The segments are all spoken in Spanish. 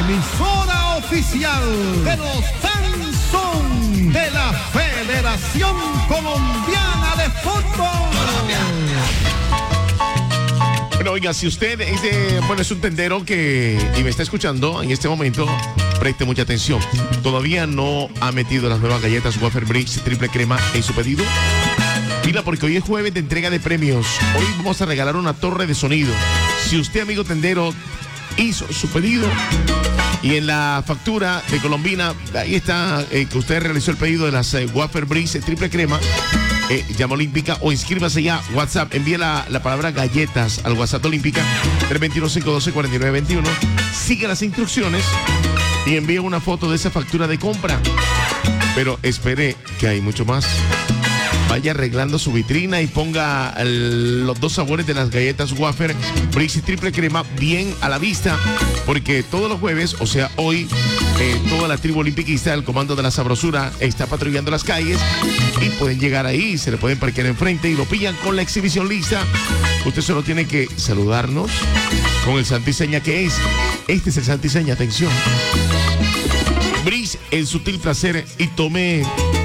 emisora oficial de los Sansón de la Federación Colombiana de Fútbol. Bueno, oiga, si usted es un tendero y me está escuchando en este momento, preste mucha atención. ¿Todavía no ha metido las nuevas galletas Wafer Brix triple crema en su pedido? Mira, porque hoy es jueves de entrega de premios. Hoy vamos a regalar una torre de sonido. Si usted, amigo tendero, hizo su pedido y en la factura de Colombina, ahí está que usted realizó el pedido de las Wafer Brix triple crema, llama Olímpica o inscríbase ya. WhatsApp, envíe la palabra galletas al WhatsApp de Olímpica 321-512-4921. Sigue las instrucciones y envíe una foto de esa factura de compra. Pero espere que hay mucho más. Vaya arreglando su vitrina y ponga los dos sabores de las galletas Wafer Brix triple crema bien a la vista, porque todos los jueves, o sea hoy, toda la tribu olimpiquista, el comando de la sabrosura, está patrullando las calles y pueden llegar ahí, se le pueden parquear enfrente y lo pillan con la exhibición lista. Usted solo tiene que saludarnos con el santiseña que es. Este es el santiseña, atención. Brix, el sutil placer, y tome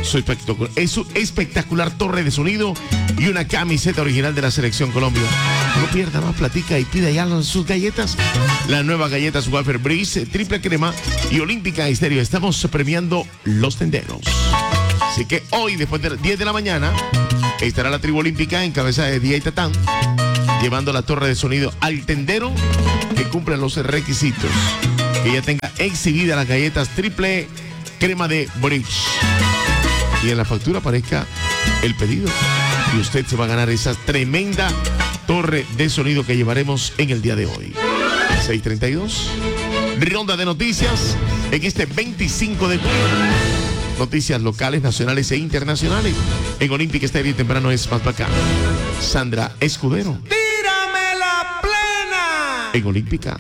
su espectacular torre de sonido y una camiseta original de la Selección Colombia. No pierda más platica y pida ya sus galletas. Las nuevas galletas Wafer Brix triple crema y Olímpica Estéreo. Estamos premiando los tenderos. Así que hoy, después de las 10 de la mañana, estará la tribu olímpica en cabeza de Día y Tatán, llevando la torre de sonido al tendero que cumpla los requisitos, que ya tenga exhibida las galletas triple crema de Brix y en la factura aparezca el pedido y usted se va a ganar esa tremenda torre de sonido que llevaremos en el día de hoy. 6:32, ronda de noticias en este 25 de junio. Noticias locales, nacionales e internacionales. En Olímpica Estéreo temprano es más bacán. Sandra Escudero. ¡Tírame la plena! En Olímpica.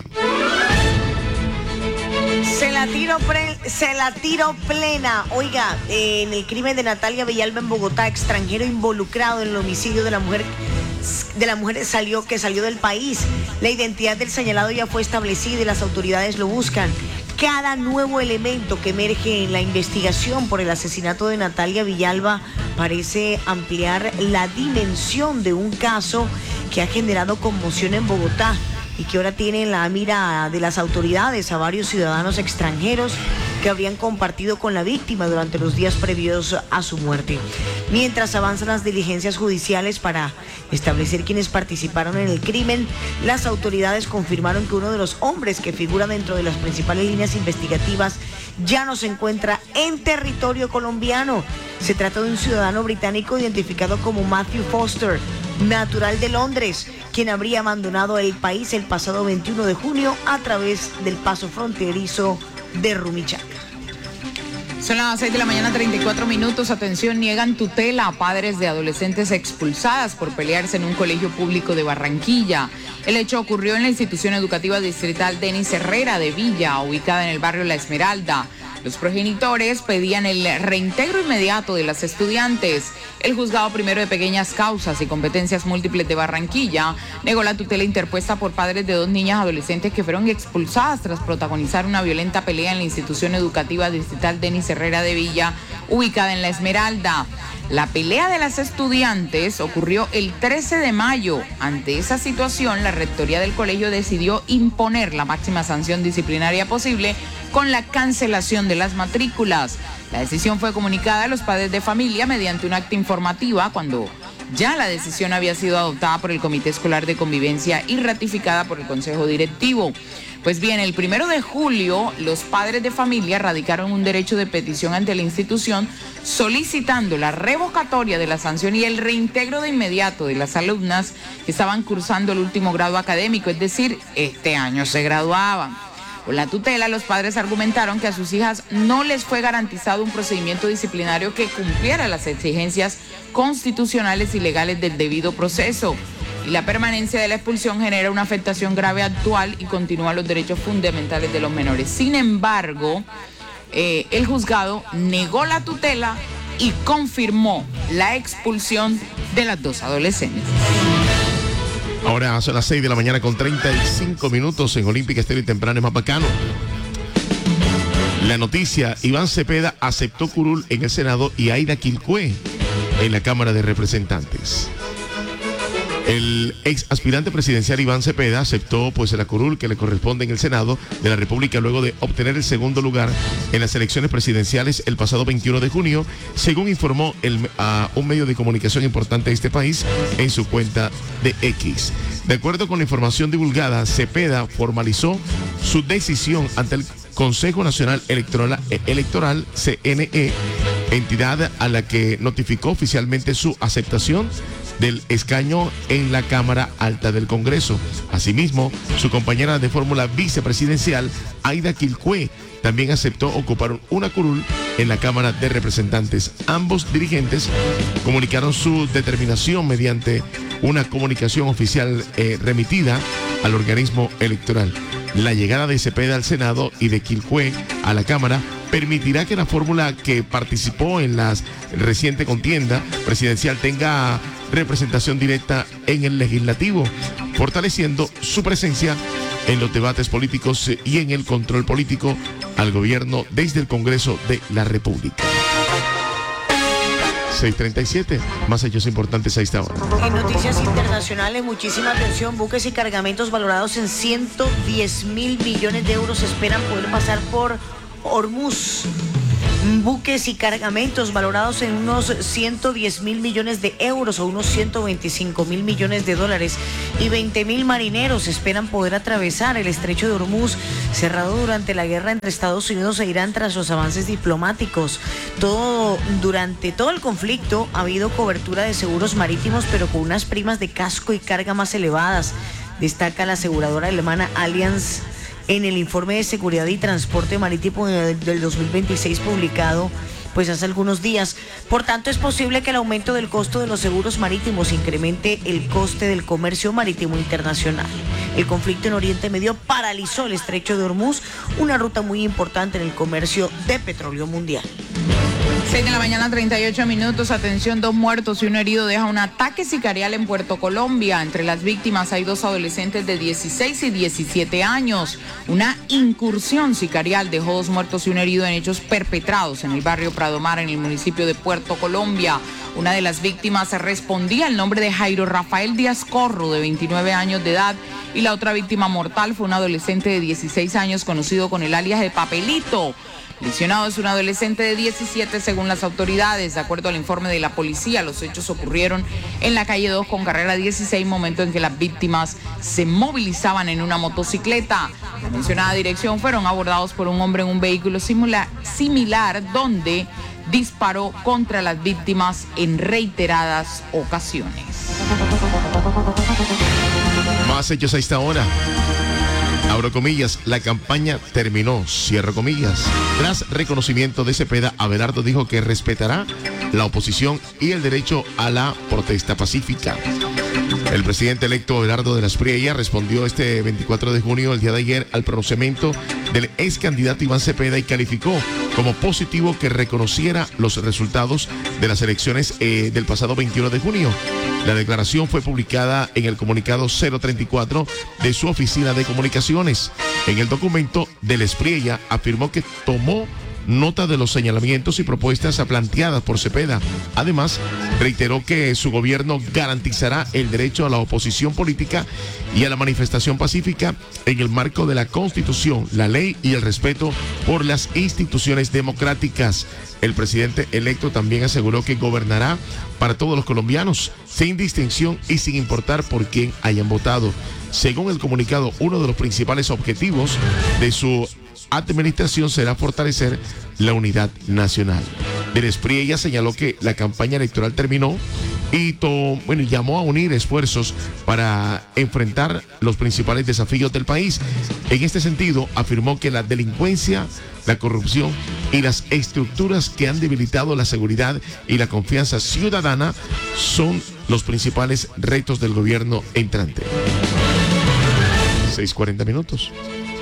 Se la tiro plena. Oiga, en el crimen de Natalia Villalba en Bogotá, extranjero involucrado en el homicidio de la mujer que salió del país. La identidad del señalado ya fue establecida y las autoridades lo buscan. Cada nuevo elemento que emerge en la investigación por el asesinato de Natalia Villalba parece ampliar la dimensión de un caso que ha generado conmoción en Bogotá y que ahora tiene en la mira de las autoridades a varios ciudadanos extranjeros que habrían compartido con la víctima durante los días previos a su muerte. Mientras avanzan las diligencias judiciales para establecer quienes participaron en el crimen, las autoridades confirmaron que uno de los hombres que figura dentro de las principales líneas investigativas ya no se encuentra en territorio colombiano. Se trata de un ciudadano británico identificado como Matthew Foster, natural de Londres, quien habría abandonado el país el pasado 21 de junio a través del paso fronterizo de Rumichaca. Son las 6 de la mañana, 34 minutos. Atención, niegan tutela a padres de adolescentes expulsadas por pelearse en un colegio público de Barranquilla. El hecho ocurrió en la institución educativa distrital Denis Herrera de Villa, ubicada en el barrio La Esmeralda. Los progenitores pedían el reintegro inmediato de las estudiantes. El juzgado primero de pequeñas causas y competencias múltiples de Barranquilla negó la tutela interpuesta por padres de 2 niñas adolescentes que fueron expulsadas tras protagonizar una violenta pelea en la institución educativa distrital Denis Herrera de Villa, ubicada en La Esmeralda. La pelea de las estudiantes ocurrió el 13 de mayo. Ante esa situación, la rectoría del colegio decidió imponer la máxima sanción disciplinaria posible con la cancelación de las matrículas. La decisión fue comunicada a los padres de familia mediante un acta informativa cuando ya la decisión había sido adoptada por el Comité Escolar de Convivencia y ratificada por el Consejo Directivo. Pues bien, el 1 de julio, los padres de familia radicaron un derecho de petición ante la institución solicitando la revocatoria de la sanción y el reintegro de inmediato de las alumnas que estaban cursando el último grado académico, es decir, este año se graduaban. Con la tutela, los padres argumentaron que a sus hijas no les fue garantizado un procedimiento disciplinario que cumpliera las exigencias constitucionales y legales del debido proceso. Y la permanencia de la expulsión genera una afectación grave actual y continúa los derechos fundamentales de los menores. Sin embargo, el juzgado negó la tutela y confirmó la expulsión de las 2 adolescentes. Ahora son las 6 de la mañana con 35 minutos en Olímpica Estéreo y temprano es más bacano. La noticia, Iván Cepeda aceptó curul en el Senado y Aida Quilpué en la Cámara de Representantes. El ex aspirante presidencial Iván Cepeda aceptó la curul que le corresponde en el Senado de la República luego de obtener el segundo lugar en las elecciones presidenciales el pasado 21 de junio, según informó a un medio de comunicación importante de este país en su cuenta de X. De acuerdo con la información divulgada, Cepeda formalizó su decisión ante el Consejo Nacional Electoral, CNE, entidad a la que notificó oficialmente su aceptación del escaño en la Cámara Alta del Congreso. Asimismo, su compañera de fórmula vicepresidencial, Aida Quilpué, también aceptó ocupar una curul en la Cámara de Representantes. Ambos dirigentes comunicaron su determinación mediante una comunicación oficial remitida al organismo electoral. La llegada de Cepeda al Senado y de Quilpué a la Cámara permitirá que la fórmula que participó en la reciente contienda presidencial tenga representación directa en el legislativo, fortaleciendo su presencia en los debates políticos y en el control político al gobierno desde el Congreso de la República. 6:37, más hechos importantes a esta hora. En noticias internacionales, muchísima atención, buques y cargamentos valorados en 110.000 millones de euros esperan poder pasar por Hormuz. Buques y cargamentos valorados en unos 110.000 millones de euros o unos 125.000 millones de dólares y 20.000 marineros esperan poder atravesar el estrecho de Hormuz, cerrado durante la guerra entre Estados Unidos e Irán tras los avances diplomáticos. Durante todo el conflicto ha habido cobertura de seguros marítimos, pero con unas primas de casco y carga más elevadas, destaca la aseguradora alemana Allianz en el informe de seguridad y transporte marítimo del 2026 publicado hace algunos días. Por tanto, es posible que el aumento del costo de los seguros marítimos incremente el coste del comercio marítimo internacional. El conflicto en Oriente Medio paralizó el estrecho de Hormuz, una ruta muy importante en el comercio de petróleo mundial. 6:38 a.m. Atención, 2 muertos y 1 herido deja un ataque sicarial en Puerto Colombia. Entre las víctimas hay 2 adolescentes de 16 y 17 años. Una incursión sicarial dejó 2 muertos y 1 herido en hechos perpetrados en el barrio Pradomar, en el municipio de Puerto Colombia. Una de las víctimas respondía al nombre de Jairo Rafael Díaz Corro, de 29 años de edad, y la otra víctima mortal fue un adolescente de 16 años conocido con el alias de Papelito. Lesionado es un adolescente de 17 según las autoridades. De acuerdo al informe de la policía, los hechos ocurrieron en la calle 2 con carrera 16, momento en que las víctimas se movilizaban en una motocicleta. La mencionada dirección fueron abordados por un hombre en un vehículo similar donde disparó contra las víctimas en reiteradas ocasiones. Más hechos a esta hora. Abro comillas, la campaña terminó, cierro comillas. Tras reconocimiento de Cepeda, Abelardo dijo que respetará la oposición y el derecho a la protesta pacífica. El presidente electo Abelardo de las Espriella respondió este 24 de junio, el día de ayer, al pronunciamiento del ex candidato Iván Cepeda y calificó como positivo que reconociera los resultados de las elecciones del pasado 21 de junio. La declaración fue publicada en el comunicado 034 de su oficina de comunicaciones. En el documento de Espriella afirmó que tomó nota de los señalamientos y propuestas planteadas por Cepeda. Además, reiteró que su gobierno garantizará el derecho a la oposición política y a la manifestación pacífica en el marco de la Constitución, la ley y el respeto por las instituciones democráticas. El presidente electo también aseguró que gobernará para todos los colombianos, sin distinción y sin importar por quién hayan votado. Según el comunicado, uno de los principales objetivos de su administración será fortalecer la unidad nacional. De Espriella señaló que la campaña electoral terminó y llamó a unir esfuerzos para enfrentar los principales desafíos del país. En este sentido, afirmó que la delincuencia, la corrupción y las estructuras que han debilitado la seguridad y la confianza ciudadana son los principales retos del gobierno entrante. 6:40.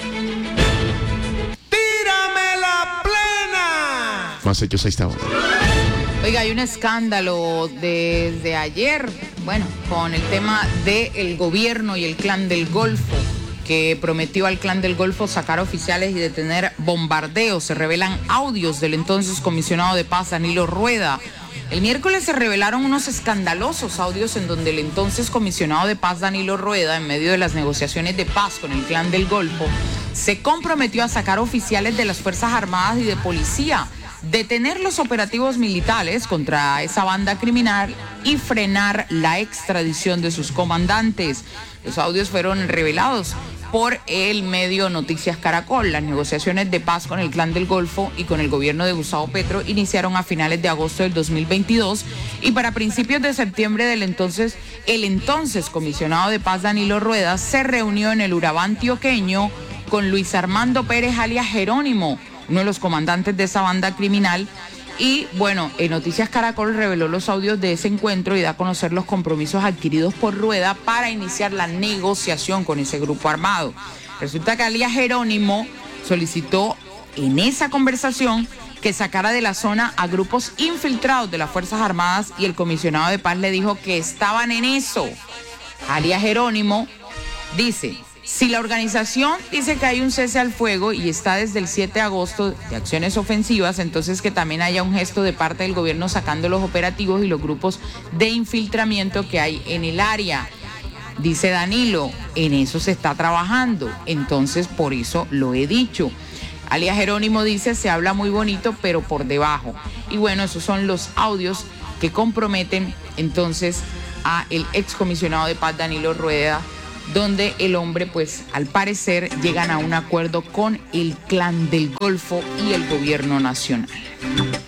Más hechos a esta hora. Oiga, hay un escándalo desde ayer, con el tema del gobierno y el clan del Golfo, que prometió al Clan del Golfo sacar oficiales y detener bombardeos. Se revelan audios del entonces comisionado de paz Danilo Rueda. El miércoles se revelaron unos escandalosos audios en donde el entonces comisionado de paz Danilo Rueda, en medio de las negociaciones de paz con el Clan del Golfo, se comprometió a sacar oficiales de las Fuerzas Armadas y de Policía, detener los operativos militares contra esa banda criminal y frenar la extradición de sus comandantes. Los audios fueron revelados por el medio Noticias Caracol. Las negociaciones de paz con el Clan del Golfo y con el gobierno de Gustavo Petro iniciaron a finales de agosto del 2022 y para principios de septiembre el entonces comisionado de paz Danilo Rueda se reunió en el Urabá antioqueño con Luis Armando Pérez alias Jerónimo, uno de los comandantes de esa banda criminal. Y bueno, Noticias Caracol reveló los audios de ese encuentro y da a conocer los compromisos adquiridos por Rueda para iniciar la negociación con ese grupo armado. Resulta que alias Jerónimo solicitó en esa conversación que sacara de la zona a grupos infiltrados de las Fuerzas Armadas y el comisionado de paz le dijo que estaban en eso. Alias Jerónimo dice: si la organización dice que hay un cese al fuego y está desde el 7 de agosto de acciones ofensivas, entonces que también haya un gesto de parte del gobierno sacando los operativos y los grupos de infiltramiento que hay en el área. Dice Danilo, en eso se está trabajando, entonces por eso lo he dicho. Alias Jerónimo dice, se habla muy bonito, pero por debajo. Y bueno, esos son los audios que comprometen entonces a el excomisionado de paz Danilo Rueda, donde el hombre, pues, al parecer, llegan a un acuerdo con el Clan del Golfo y el gobierno nacional.